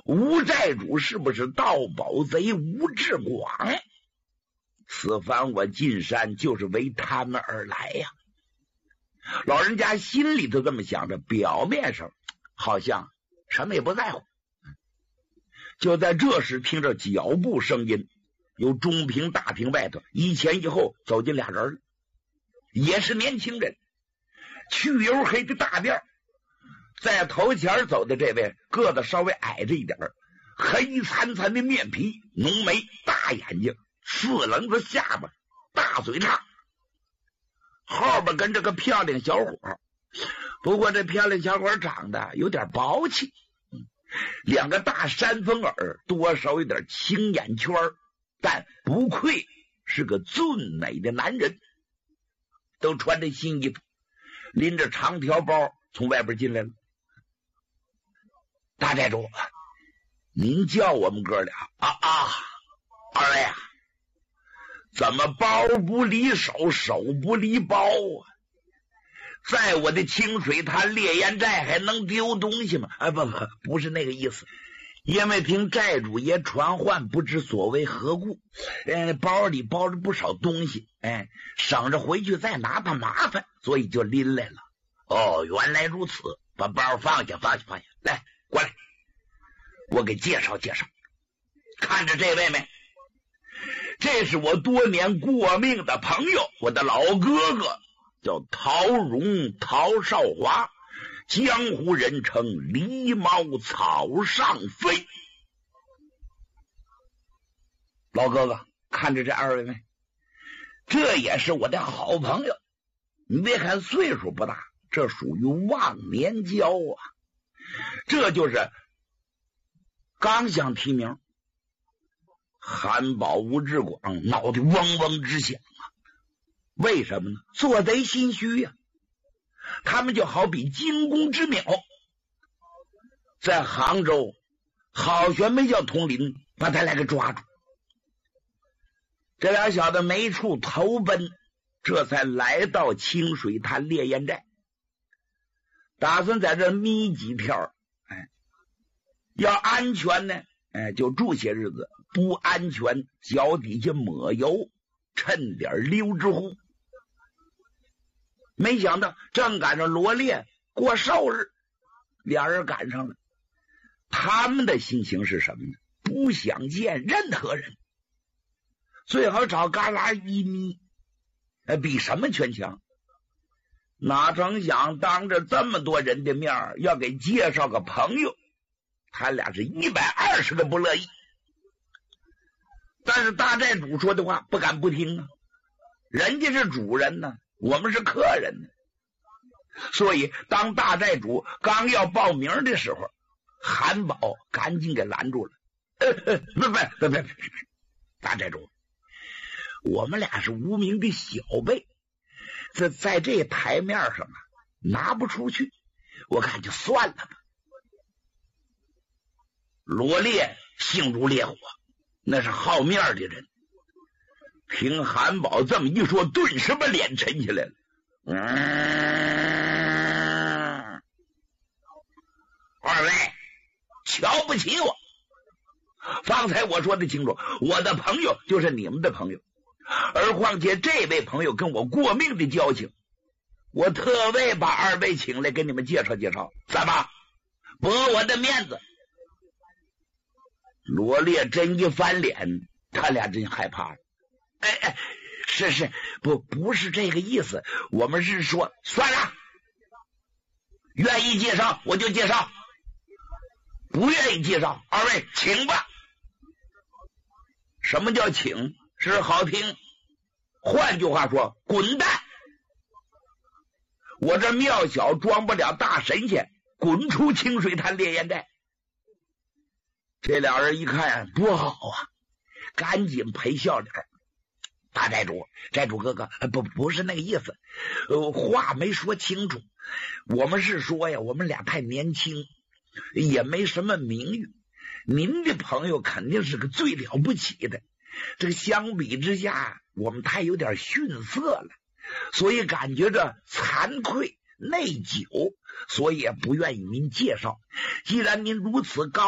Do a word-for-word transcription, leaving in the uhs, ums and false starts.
吴寨主是不是盗宝贼吴志广？此番我进山就是为他们而来呀。老人家心里头这么想着，表面上好像什么也不在乎。就在这时，听着脚步声音，由中庭大厅外头一前一后走进俩人了，也是年轻人，去油黑的大辫，在头前走的这位个子稍微矮着一点，黑惨惨的面皮，浓眉，大眼睛，四棱子下巴，大嘴叉，后边跟着个漂亮小伙。不过这漂亮小伙长得有点薄气，两个大山峰耳，多少有点青眼圈，但不愧是个俊美的男人。都穿着新衣服，拎着长条包从外边进来了。大寨主，您叫我们哥俩啊啊！二位啊，怎么包不离手，手不离包啊？在我的清水滩烈焰寨还能丢东西吗？哎，不不，不是那个意思。因为听寨主爷传唤，不知所为何故，呃，包里包着不少东西，哎，省着回去再拿他麻烦，所以就拎来了。哦，原来如此，把包放下，放下，放下，来，过来，我给介绍介绍。看着这位没？这是我多年过命的朋友，我的老哥哥，叫陶荣陶少华。江湖人称狸猫草上飞。老哥哥，看着这二位没？这也是我的好朋友。你别看岁数不大，这属于忘年交啊。这就是刚想提名，韩宝吴志广脑袋嗡嗡直响啊。为什么呢？做贼心虚呀、啊。他们就好比惊弓之鸟，在杭州好悬没叫统领把他俩给抓住。这俩小子没处投奔，这才来到清水滩烈焰寨，打算在这眯几天。哎，要安全呢，哎，就住些日子；不安全，脚底下抹油，趁点溜之乎。没想到正赶上罗烈过寿日，俩人赶上了。他们的心情是什么呢？不想见任何人，最好找旮旯一眯，比什么全强。哪成想当着这么多人的面要给介绍个朋友，他俩是一百二十个不乐意。但是大寨主说的话不敢不听啊，人家是主人呢，我们是客人呢。所以当大寨主刚要报名的时候，韩宝赶紧给拦住了。呃呃，不不不不不，大寨主，我们俩是无名的小辈，在在这台面上啊拿不出去，我看就算了吧。罗烈性如烈火，那是好面的人，听韩宝这么一说，顿时把脸沉下来了。嗯，二位瞧不起我。方才我说的清楚，我的朋友就是你们的朋友，而况且这位朋友跟我过命的交情，我特为把二位请来给你们介绍介绍，怎么驳我的面子？罗烈真一翻脸，他俩真害怕了。哎哎，是是，不不是这个意思，我们是说，算了，愿意介绍我就介绍，不愿意介绍，二位请吧。什么叫请？是好听，换句话说，滚蛋！我这庙小装不了大神仙，滚出清水滩烈焰寨。这俩人一看不好啊，赶紧赔笑脸。大寨主，寨主哥哥，不不是那个意思，呃，话没说清楚。我们是说呀，我们俩太年轻，也没什么名誉。您的朋友肯定是个最了不起的，这个相比之下，我们太有点逊色了，所以感觉着惭愧内疚，所以也不愿意您介绍。既然您如此高